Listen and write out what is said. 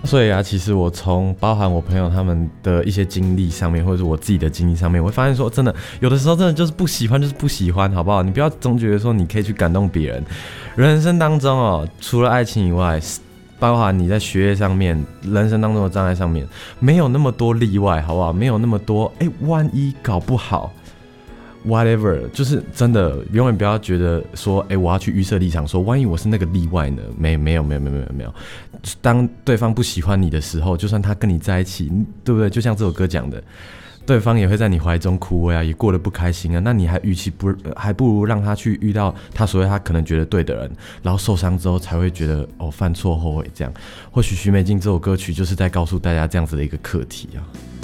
所以啊，其实我从包含我朋友他们的一些经历上面，或者是我自己的经历上面，我会发现说，真的有的时候真的就是不喜欢，就是不喜欢，好不好？你不要总觉得说你可以去感动别人。人生当中哦，除了爱情以外，包含你在学业上面、人生当中的障碍上面，没有那么多例外，好不好？没有那么多，万一搞不好。whatever， 就是真的，永远不要觉得说，我要去预设立场，说万一我是那个例外呢？没有。当对方不喜欢你的时候，就算他跟你在一起，对不对？就像这首歌讲的，对方也会在你怀中枯萎啊，也过得不开心啊。那你还不如让他去遇到他所谓他可能觉得对的人，然后受伤之后才会觉得犯错后悔这样。或许许美静这首歌曲就是在告诉大家这样子的一个课题啊。